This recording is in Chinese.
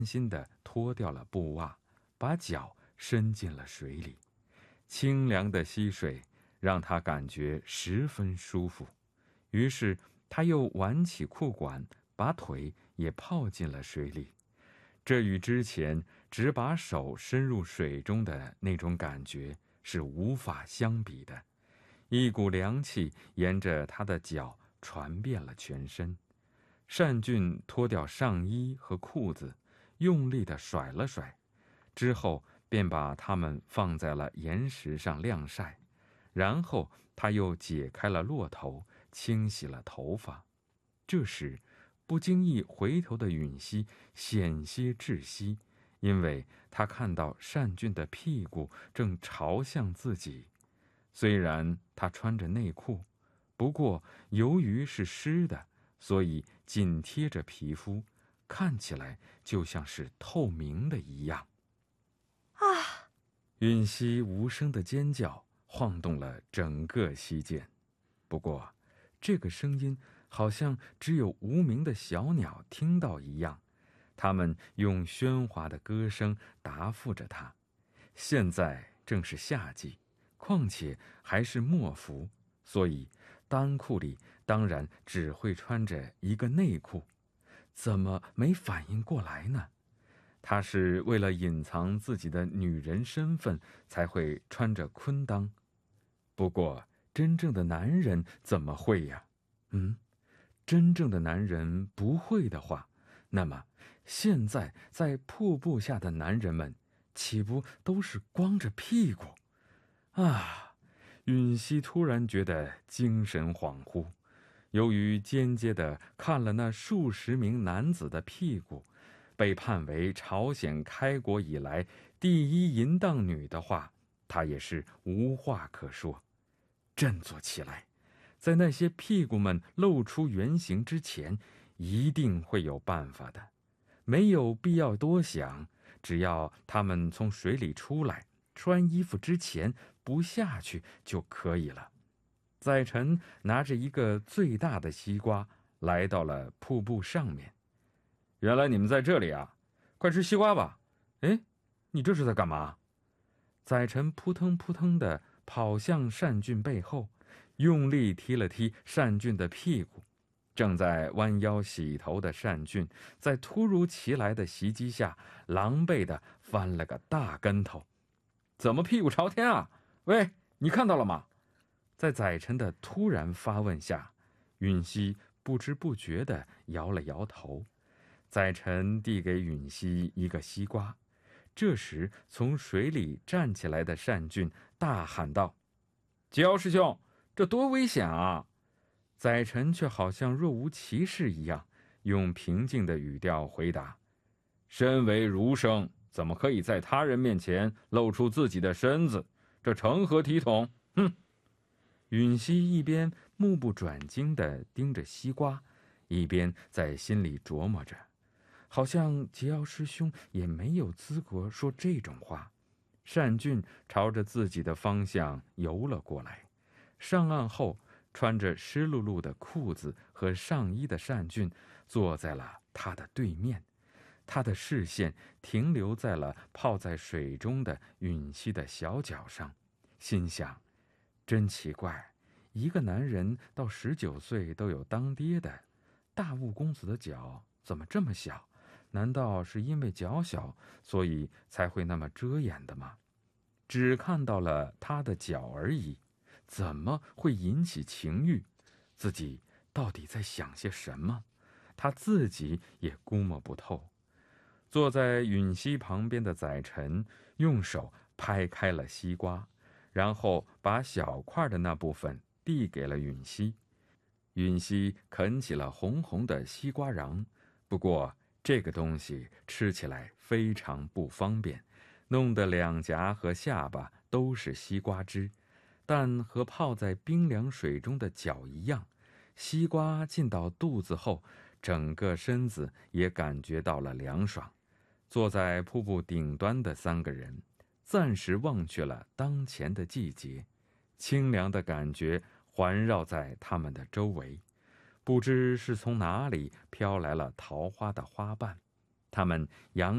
心地脱掉了布袜，把脚伸进了水里。清凉的溪水让他感觉十分舒服，于是他又挽起裤管，把腿也泡进了水里。这与之前只把手伸入水中的那种感觉是无法相比的。一股凉气沿着他的脚传遍了全身。单俊脱掉上衣和裤子，用力地甩了甩，之后便把它们放在了岩石上晾晒，然后他又解开了骆头，清洗了头发。这时不经意回头的允熙险些窒息，因为他看到单俊的屁股正朝向自己。虽然他穿着内裤，不过由于是湿的，所以紧贴着皮肤，看起来就像是透明的一样。 啊！ 允熙无声的尖叫晃动了整个溪涧，不过这个声音好像只有无名的小鸟听到一样，它们用喧哗的歌声答复着他。现在正是夏季，况且还是末伏，所以单裤里当然只会穿着一个内裤。怎么没反应过来呢？他是为了隐藏自己的女人身份才会穿着昆裆。不过真正的男人怎么会呀？真正的男人不会的话，那么现在在瀑布下的男人们岂不都是光着屁股啊？允熙突然觉得精神恍惚，由于间接地看了那数十名男子的屁股，被判为朝鲜开国以来第一淫荡女的话，她也是无话可说。振作起来，在那些屁股们露出原形之前，一定会有办法的。没有必要多想，只要他们从水里出来，穿衣服之前不下去就可以了。载臣拿着一个最大的西瓜来到了瀑布上面。原来你们在这里啊，快吃西瓜吧。哎，你这是在干嘛？载臣扑腾扑腾地跑向单俊背后，用力踢了踢单俊的屁股。正在弯腰洗头的单俊，在突如其来的袭击下，狼狈地翻了个大跟头。怎么屁股朝天啊？喂，你看到了吗？在载臣的突然发问下，允熙不知不觉地摇了摇头。载臣递给允熙一个西瓜。这时从水里站起来的单俊大喊道：焦师兄，这多危险啊！载臣却好像若无其事一样，用平静的语调回答：身为儒生，怎么可以在他人面前露出自己的身子？这成何体统？哼！允熙一边目不转睛地盯着西瓜，一边在心里琢磨着，好像桀骜师兄也没有资格说这种话。单俊朝着自己的方向游了过来，上岸后，穿着湿漉漉的裤子和上衣的单俊坐在了他的对面。他的视线停留在了泡在水中的允熙的小脚上，心想：真奇怪，一个男人到19岁都有当爹的，大雾公子的脚怎么这么小？难道是因为脚小，所以才会那么遮掩的吗？只看到了他的脚而已，怎么会引起情欲？自己到底在想些什么？他自己也估摸不透。坐在允熙旁边的载臣用手拍开了西瓜，然后把小块的那部分递给了允熙。允熙啃起了红红的西瓜瓤，不过这个东西吃起来非常不方便，弄得两颊和下巴都是西瓜汁。但和泡在冰凉水中的脚一样，西瓜进到肚子后，整个身子也感觉到了凉爽。坐在瀑布顶端的3个人暂时忘却了当前的季节，清凉的感觉环绕在他们的周围。不知是从哪里飘来了桃花的花瓣，它们扬